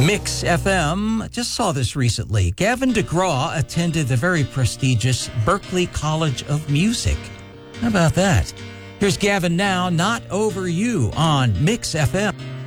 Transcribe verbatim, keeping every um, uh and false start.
Mix F M just saw this recently. Gavin DeGraw attended the very prestigious Berklee College of Music. How about that? Here's Gavin now, Not Over You on Mix F M.